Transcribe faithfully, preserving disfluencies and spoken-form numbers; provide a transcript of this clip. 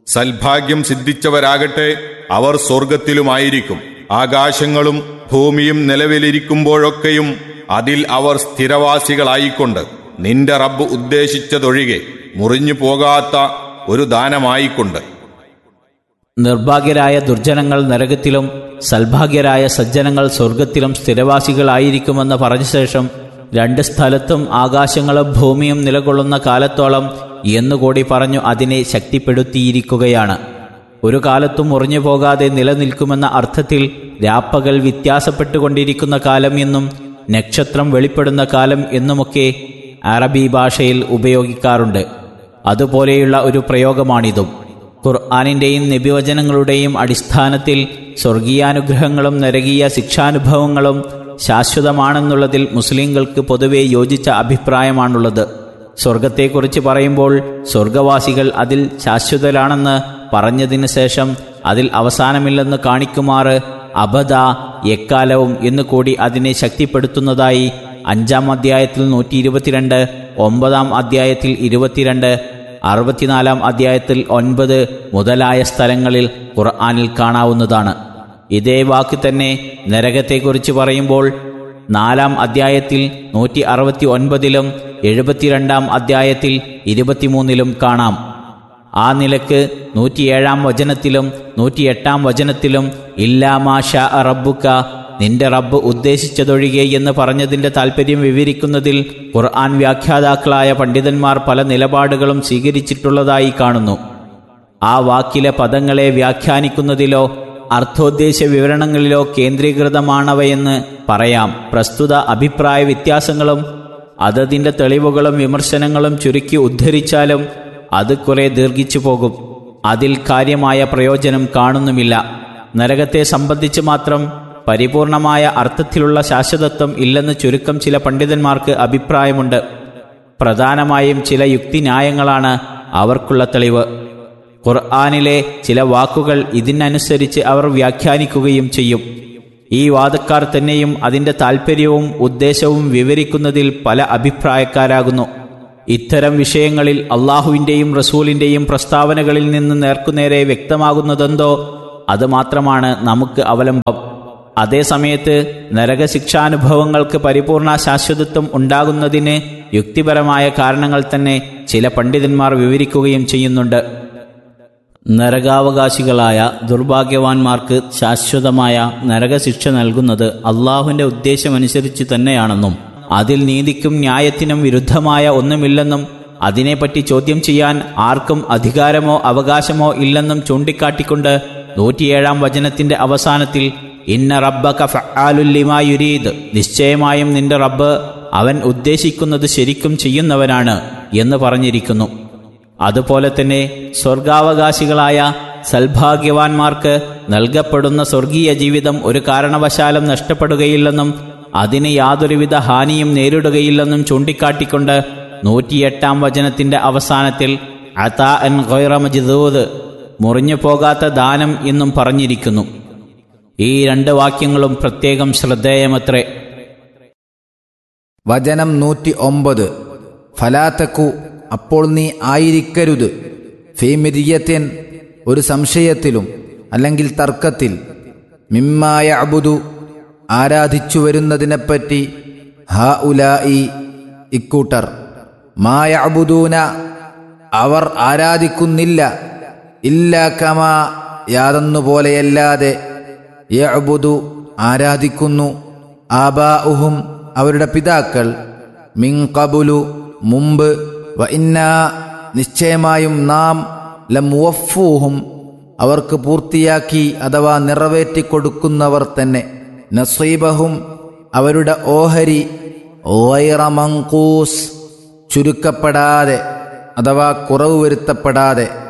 സൽഭാഗ്യം സിദ്ധിച്ചവരാകട്ടെ അവർ സ്വർഗത്തിലുമായിരിക്കും. ആകാശങ്ങളും ഭൂമിയും നിലവിലിരിക്കുമ്പോഴൊക്കെയും അതിൽ അവർ സ്ഥിരവാസികളായിക്കൊണ്ട് നിന്റെ റബ്ബ് ഉദ്ദേശിച്ചതൊഴികെ മുറിഞ്ഞു പോകാത്ത ഒരു ദാനമായിക്കൊണ്ട്. നിർഭാഗ്യരായ ദുർജനങ്ങൾ നരകത്തിലും സൽഭാഗ്യരായ സജ്ജനങ്ങൾ സ്വർഗത്തിലും സ്ഥിരവാസികളായിരിക്കുമെന്ന് പറഞ്ഞ ശേഷം രണ്ട് സ്ഥലത്തും ആകാശങ്ങളും ഭൂമിയും നിലകൊള്ളുന്ന കാലത്തോളം എന്നുകൂടി പറഞ്ഞു അതിനെ ശക്തിപ്പെടുത്തിയിരിക്കുകയാണ്. ഒരു കാലത്തും മുറിഞ്ഞു പോകാതെ നിലനിൽക്കുമെന്ന അർത്ഥത്തിൽ രാപ്പകൽ വ്യത്യാസപ്പെട്ടുകൊണ്ടിരിക്കുന്ന കാലം എന്നും നക്ഷത്രം വെളിപ്പെടുന്ന കാലം എന്നുമൊക്കെ അറബി ഭാഷയിൽ ഉപയോഗിക്കാറുണ്ട്. അതുപോലെയുള്ള ഒരു പ്രയോഗമാണിതും. ഖുർആനിൻ്റെയും നബിവചനങ്ങളുടെയും അടിസ്ഥാനത്തിൽ സ്വർഗീയാനുഗ്രഹങ്ങളും നരകീയ ശിക്ഷാനുഭവങ്ങളും ശാശ്വതമാണെന്നുള്ളതിൽ മുസ്ലിങ്ങൾക്ക് പൊതുവെ യോജിച്ച അഭിപ്രായമാണുള്ളത്. സ്വർഗത്തെക്കുറിച്ച് പറയുമ്പോൾ സ്വർഗവാസികൾ അതിൽ ശാശ്വതരാണെന്ന് പറഞ്ഞതിന് ശേഷം അതിൽ അവസാനമില്ലെന്ന് കാണിക്കുമാറ് അബദ, എക്കാലവും എന്നു കൂടി അതിനെ ശക്തിപ്പെടുത്തുന്നതായി അഞ്ചാം അധ്യായത്തിൽ നൂറ്റി ഇരുപത്തിരണ്ട്, ഒമ്പതാം അധ്യായത്തിൽ ഇരുപത്തിരണ്ട്, അറുപത്തിനാലാം അധ്യായത്തിൽ ഒൻപത് മുതലായ സ്ഥലങ്ങളിൽ ഖുർആനിൽ കാണാവുന്നതാണ്. ഇതേ വാക്ക് തന്നെ നരകത്തെക്കുറിച്ച് പറയുമ്പോൾ നാലാം അധ്യായത്തിൽ നൂറ്റി അറുപത്തി ഒൻപതിലും എഴുപത്തിരണ്ടാം അധ്യായത്തിൽ ഇരുപത്തിമൂന്നിലും കാണാം. ആ നിലക്ക് നൂറ്റിയേഴാം വചനത്തിലും നൂറ്റിയെട്ടാം വചനത്തിലും ഇല്ലാ മാ ഷാ റബ്ബുക, നിന്റെ റബ്ബ് ഉദ്ദേശിച്ചതൊഴികെ എന്ന് പറഞ്ഞതിൻ്റെ താൽപ്പര്യം വിവരിക്കുന്നതിൽ ഖുർആൻ വ്യാഖ്യാതാക്കളായ പണ്ഡിതന്മാർ പല നിലപാടുകളും സ്വീകരിച്ചിട്ടുള്ളതായി കാണുന്നു. ആ വാക്കിലെ പദങ്ങളെ വ്യാഖ്യാനിക്കുന്നതിലോ അർത്ഥോദ്ദേശ വിവരണങ്ങളിലോ കേന്ദ്രീകൃതമാണവയെന്ന് പറയാം. പ്രസ്തുത അഭിപ്രായ വ്യത്യാസങ്ങളും അതതിൻ്റെ തെളിവുകളും വിമർശനങ്ങളും ചുരുക്കി ഉദ്ധരിച്ചാലും അത് കുറെ ദീർഘിച്ചു പോകും. അതിൽ കാര്യമായ പ്രയോജനം കാണുന്നുമില്ല. നരകത്തെ സംബന്ധിച്ച് മാത്രം പരിപൂർണമായ അർത്ഥത്തിലുള്ള ശാശ്വതത്വം ഇല്ലെന്ന് ചുരുക്കം ചില പണ്ഡിതന്മാർക്ക് അഭിപ്രായമുണ്ട്. പ്രധാനമായും ചില യുക്തിന്യായങ്ങളാണ് അവർക്കുള്ള തെളിവ്. ഖുർആനിലെ ചില വാക്കുകൾ ഇതിനനുസരിച്ച് അവർ വ്യാഖ്യാനിക്കുകയും ചെയ്യും. ഈ വാദക്കാർ തന്നെയും അതിൻ്റെ താൽപ്പര്യവും ഉദ്ദേശവും വിവരിക്കുന്നതിൽ പല അഭിപ്രായക്കാരാകുന്നു. ഇത്തരം വിഷയങ്ങളിൽ അള്ളാഹുവിൻ്റെയും റസൂലിൻ്റെയും പ്രസ്താവനകളിൽ നിന്ന് നേർക്കുനേരെ വ്യക്തമാകുന്നതെന്തോ അത് മാത്രമാണ് നമുക്ക് അവലംബം. അതേസമയത്ത് നരകശിക്ഷാനുഭവങ്ങൾക്ക് പരിപൂർണ ശാശ്വതത്വം ഉണ്ടാകുന്നതിന് യുക്തിപരമായ കാരണങ്ങൾ തന്നെ ചില പണ്ഡിതന്മാർ വിവരിക്കുകയും ചെയ്യുന്നുണ്ട്. നരകാവകാശികളായ ദുർഭാഗ്യവാന്മാർക്ക് ശാശ്വതമായ നരകശിക്ഷ നൽകുന്നത് അള്ളാഹുവിൻ്റെ ഉദ്ദേശമനുസരിച്ച് തന്നെയാണെന്നും അതിൽ നീതിക്കും ന്യായത്തിനും വിരുദ്ധമായ ഒന്നുമില്ലെന്നും അതിനെപ്പറ്റി ചോദ്യം ചെയ്യാൻ ആർക്കും അധികാരമോ അവകാശമോ ഇല്ലെന്നും ചൂണ്ടിക്കാട്ടിക്കൊണ്ട് നൂറ്റിയേഴാം വചനത്തിന്റെ അവസാനത്തിൽ ഇന്ന റബ്ബക ഫഅാലുൽ ലിമാ യുരീദ്, നിശ്ചയമായും നിന്റെ റബ്ബ് അവൻ ഉദ്ദേശിക്കുന്നത് ശരിക്കും ചെയ്യുന്നവനാണ് എന്ന് പറഞ്ഞിരിക്കുന്നു. അതുപോലെ തന്നെ സ്വർഗാവകാശികളായ സൽഭാഗ്യവാന്മാർക്ക് നൽകപ്പെടുന്ന സ്വർഗീയ ജീവിതം ഒരു കാരണവശാലും നഷ്ടപ്പെടുകയില്ലെന്നും അതിന് യാതൊരുവിധ ഹാനിയും നേരിടുകയില്ലെന്നും ചൂണ്ടിക്കാട്ടിക്കൊണ്ട് നൂറ്റിയെട്ടാം വചനത്തിന്റെ അവസാനത്തിൽ അതാഅൻ ഗൈറ മജ്ദൂദ്, മുറിഞ്ഞു പോകാത്ത ദാനം എന്നും പറഞ്ഞിരിക്കുന്നു. ഈ രണ്ട് വാക്യങ്ങളും പ്രത്യേകം ശ്രദ്ധേയമത്രേ. വചനം നൂറ്റി ഒമ്പത്. ഫലാതക്കു, അപ്പോൾ നീ ആയിരിക്കരുത്, ഫീ മിര്യത്തിൻ, ഒരു സംശയത്തിലും അല്ലെങ്കിൽ തർക്കത്തിൽ, മിമ്മാ യഅ്ബുദു, ആരാധിച്ചു വരുന്നതിനെപ്പറ്റി, ഹാ ഉലായി, ഇക്കൂട്ടർ, മാ യഅ്ബുദൂന, അവർ ആരാധിക്കുന്നില്ല, ഇല്ലാ കമാ, യാതൊന്നുപോലെയല്ലാതെ, യഅ്ബുദു, ആരാധിക്കുന്നു, ആബാഉഹും, അവരുടെ പിതാക്കൾ, മിൻ ഖബുലു, മുമ്പ്, വ ഇന്നാ, നിശ്ചയമായും നാം, ലമുവഫൂഹും, അവർക്ക് പൂർത്തിയാക്കി അഥവാ നിറവേറ്റിക്കൊടുക്കുന്നവർ തന്നെ, നസീബഹും, അവരുടെ ഓഹരി, ഗൈറ മൻഖൂസ്, ചുരുക്കപ്പെടാതെ അഥവാ കുറവ് വരുത്തപ്പെടാതെ.